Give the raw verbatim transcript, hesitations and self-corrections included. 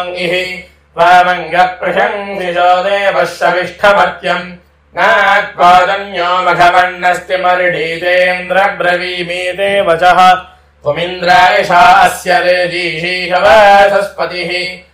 वामङ्गः प्रशंसिषो देवः सविष्ठमत्यम् नात्पादन्यो मघवन्नस्ति मर्डीतेन्द्रब्रवीमीते वचः त्वमिन्द्रायशा अस्य रेजीषीषवसस्पतिः